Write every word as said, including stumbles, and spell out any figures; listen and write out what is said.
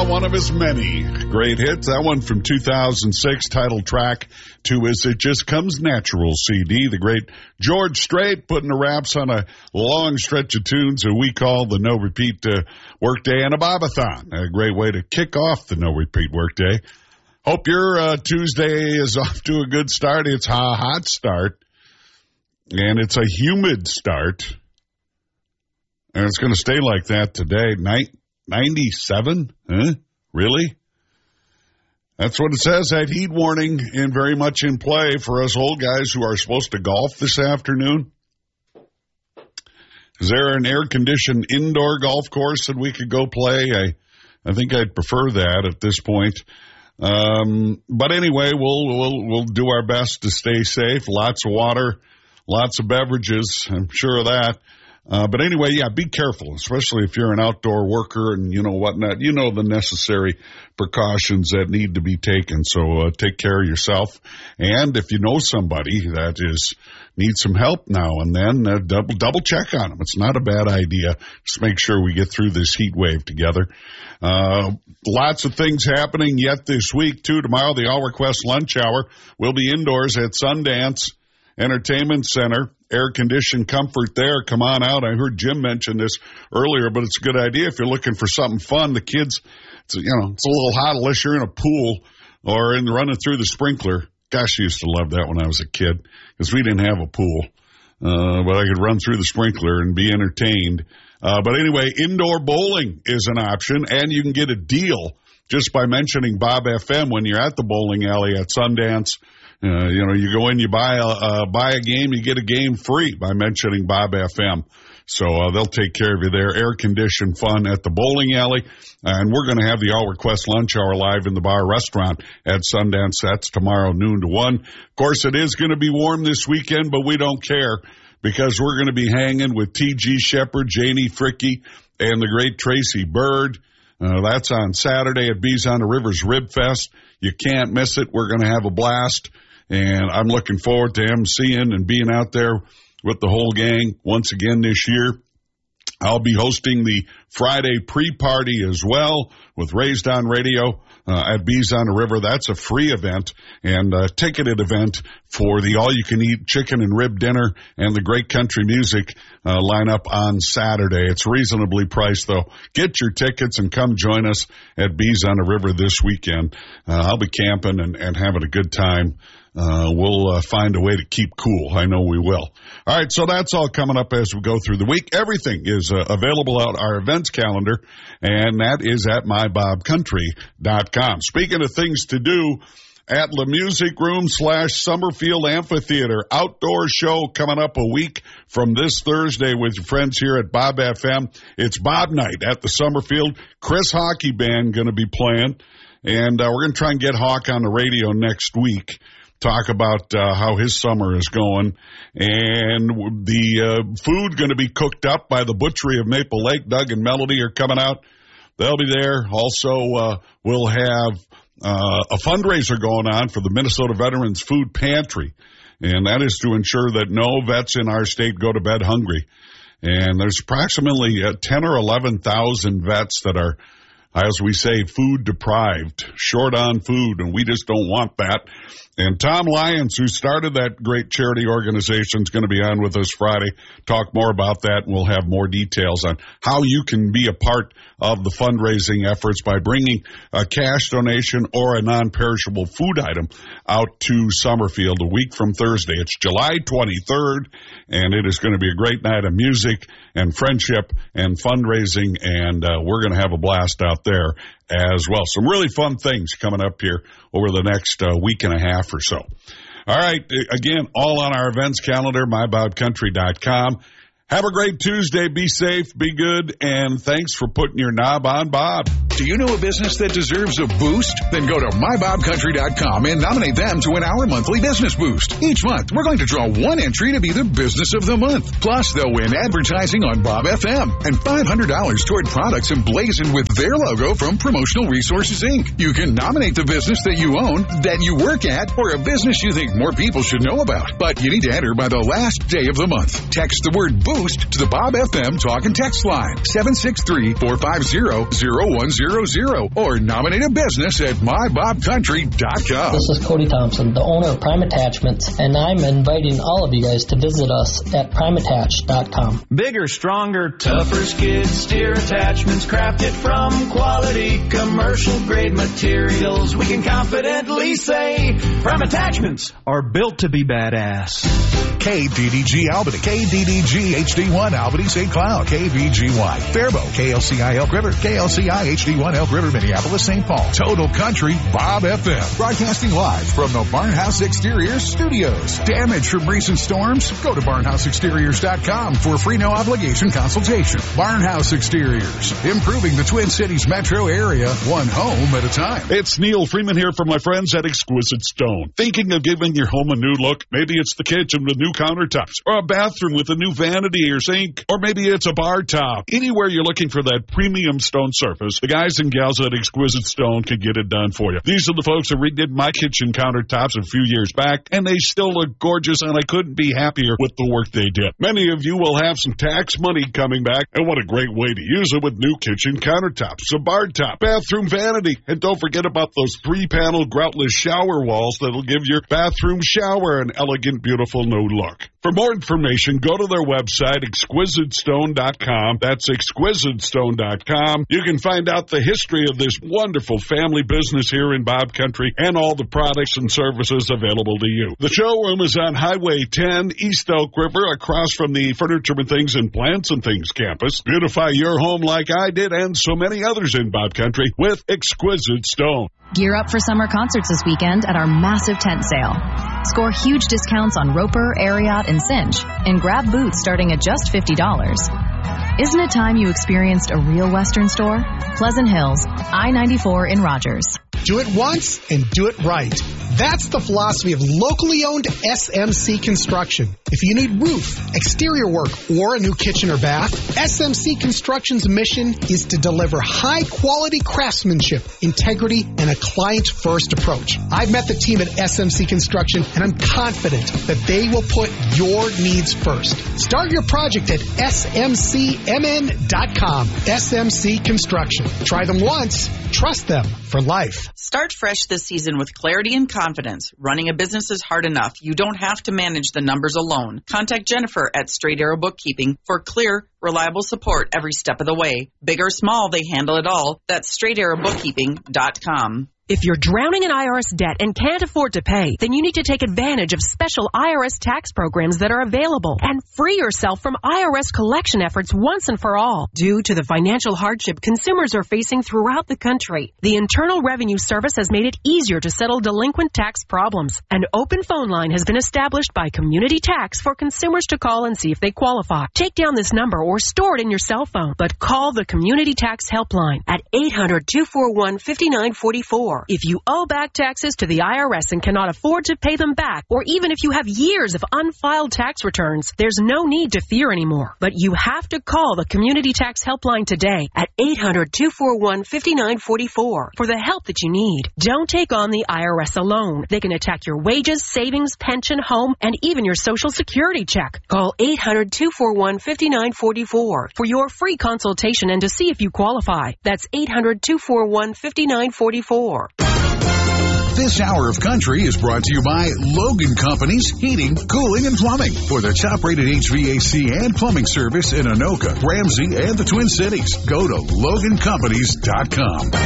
one of his many great hits. That one from two thousand six, title track to his It Just Comes Natural C D. The great George Strait putting the wraps on a long stretch of tunes that we call the No Repeat uh, Workday and a Bobathon. A great way to kick off the No Repeat Workday. Hope your uh, Tuesday is off to a good start. It's a hot start, and it's a humid start, and it's going to stay like that today. Night. ninety-seven? Huh? Really? That's what it says. That heat warning and very much in play for us old guys who are supposed to golf this afternoon. Is there an air-conditioned indoor golf course that we could go play? I, I think I'd prefer that at this point. Um, but anyway, we'll, we'll, we'll do our best to stay safe. Lots of water, lots of beverages. I'm sure of that. Uh, but anyway, yeah, be careful, especially if you're an outdoor worker and, you know, whatnot. You know the necessary precautions that need to be taken. So uh, take care of yourself. And if you know somebody that is needs some help now and then, uh, double double check on them. It's not a bad idea. Just make sure we get through this heat wave together. Uh, lots of things happening yet this week, too. Tomorrow, the All Request Lunch Hour will be indoors at Sundance Entertainment Center. Air-conditioned comfort there. Come on out. I heard Jim mention this earlier, but it's a good idea if you're looking for something fun. The kids, it's, you know, it's a little hot unless you're in a pool or in running through the sprinkler. Gosh, I used to love that when I was a kid because we didn't have a pool, uh, but I could run through the sprinkler and be entertained. Uh, but anyway, indoor bowling is an option, and you can get a deal just by mentioning Bob F M when you're at the bowling alley at Sundance. Uh, you know, you go in, you buy a, uh, buy a game, you get a game free by mentioning Bob F M. So uh, they'll take care of you there. Air-conditioned fun at the bowling alley. And we're going to have the All Request Lunch Hour live in the bar restaurant at Sundance. That's tomorrow noon to one. Of course, it is going to be warm this weekend, but we don't care because we're going to be hanging with T G Shepard, Janie Fricke, and the great Tracy Bird. Uh, that's on Saturday at Bees on the Rivers Rib Fest. You can't miss it. We're going to have a blast. And I'm looking forward to emceeing and being out there with the whole gang once again this year. I'll be hosting the Friday pre-party as well with Raised on Radio uh, at Bees on the River. That's a free event and a ticketed event for the all-you-can-eat chicken and rib dinner and the great country music uh, lineup on Saturday. It's reasonably priced, though. Get your tickets and come join us at Bees on the River this weekend. Uh, I'll be camping and, and having a good time. Uh, we'll uh, find a way to keep cool. I know we will. All right, so that's all coming up as we go through the week. Everything is uh, available out our events calendar, and that is at my bob country dot com. Speaking of things to do, at La Music Room slash Summerfield Amphitheater, outdoor show coming up a week from this Thursday with your friends here at Bob F M. It's Bob Night at the Summerfield. Chris Hockey Band going to be playing, and uh, we're going to try and get Hawk on the radio next week. Talk about uh, how his summer is going. And the uh, food going to be cooked up by the Butchery of Maple Lake. Doug and Melody are coming out. They'll be there. Also, uh, we'll have uh, a fundraiser going on for the Minnesota Veterans Food Pantry. And that is to ensure that no vets in our state go to bed hungry. And there's approximately uh, ten or eleven thousand vets that are, as we say, food deprived, short on food, and we just don't want that. And Tom Lyons, who started that great charity organization, is going to be on with us Friday. Talk more about that, and we'll have more details on how you can be a part of the fundraising efforts by bringing a cash donation or a non-perishable food item out to Summerfield a week from Thursday. It's July twenty-third, and it is going to be a great night of music and friendship and fundraising, and uh, we're going to have a blast out there as well. Some really fun things coming up here over the next uh, week and a half or so. All right, again, all on our events calendar, my bob country dot com. Have a great Tuesday. Be safe, be good, and thanks for putting your knob on Bob. Do you know a business that deserves a boost? Then go to my bob country dot com and nominate them to win our monthly business boost. Each month, we're going to draw one entry to be the business of the month. Plus, they'll win advertising on Bob F M and five hundred dollars toward products emblazoned with their logo from Promotional Resources, Incorporated. You can nominate the business that you own, that you work at, or a business you think more people should know about. But you need to enter by the last day of the month. Text the word boost Boost to the Bob F M Talk and Text line, seven six three, four five zero, zero one zero zero, or nominate a business at my bob country dot com. This is Cody Thompson, the owner of Prime Attachments, and I'm inviting all of you guys to visit us at prime attach dot com. Bigger, stronger, tougher skid steer attachments crafted from quality commercial grade materials. We can confidently say Prime Attachments are built to be badass. K D D G Albany, K D D G H D one Albany, Saint Cloud, K V G Y Faribault, K L C I Elk River, K L C I H D one Elk River, Minneapolis, Saint Paul. Total Country Bob F M, broadcasting live from the Barnhouse Exteriors Studios. Damage from recent storms? Go to barnhouse exteriors dot com for a free no obligation consultation. Barnhouse Exteriors, improving the Twin Cities metro area, one home at a time. It's Neil Freeman here from my friends at Exquisite Stone. Thinking of giving your home a new look? Maybe it's the kitchen with new countertops, or a bathroom with a new vanity or sink, or maybe it's a bar top. Anywhere you're looking for that premium stone surface, the guys and gals at Exquisite Stone can get it done for you. These are the folks that redid my kitchen countertops a few years back, and they still look gorgeous, and I couldn't be happier with the work they did. Many of you will have some tax money coming back, and what a great way to use it with new kitchen countertops, a bar top, bathroom vanity, and don't forget about those three-panel groutless shower walls that'll give your bathroom shower an elegant, beautiful new look. For more information, go to their website, exquisite stone dot com. That's exquisite stone dot com. You can find out the history of this wonderful family business here in Bob Country and all the products and services available to you. The showroom is on Highway ten, East Elk River, across from the Furniture and Things and Plants and Things campus. Beautify your home like I did and so many others in Bob Country with Exquisite Stone. Gear up for summer concerts this weekend at our massive tent sale. Score huge discounts on Roper, Ariat, and Cinch, and grab boots starting at just fifty dollars. Isn't it time you experienced a real Western store? Pleasant Hills, I ninety-four in Rogers. Do it once and do it right. That's the philosophy of locally owned S M C Construction. If you need roof, exterior work, or a new kitchen or bath, S M C Construction's mission is to deliver high-quality craftsmanship, integrity, and a client-first approach. I've met the team at S M C Construction, and I'm confident that they will put your needs first. Start your project at S M C M N dot com. S M C Construction. Try them once. Trust them for life. Start fresh this season with clarity and confidence. Running a business is hard enough. You don't have to manage the numbers alone. Contact Jennifer at Straight Arrow Bookkeeping for clear, reliable support every step of the way. Big or small, they handle it all. That's straight arrow bookkeeping dot com. If you're drowning in I R S debt and can't afford to pay, then you need to take advantage of special I R S tax programs that are available and free yourself from I R S collection efforts once and for all. Due to the financial hardship consumers are facing throughout the country, the Internal Revenue Service has made it easier to settle delinquent tax problems. An open phone line has been established by Community Tax for consumers to call and see if they qualify. Take down this number or store it in your cell phone, but call the Community Tax Helpline at eight hundred, two four one, five nine four four. If you owe back taxes to the I R S and cannot afford to pay them back, or even if you have years of unfiled tax returns, there's no need to fear anymore. But you have to call the Community Tax Helpline today at eight hundred, two four one, five nine four four for the help that you need. Don't take on the I R S alone. They can attack your wages, savings, pension, home, and even your Social Security check. Call eight hundred, two four one, five nine four four for your free consultation and to see if you qualify. That's eight hundred, two four one, five nine four four. This hour of country is brought to you by Logan Companies Heating, Cooling, and Plumbing. For the top-rated H V A C and plumbing service in Anoka, Ramsey, and the Twin Cities, go to logan companies dot com.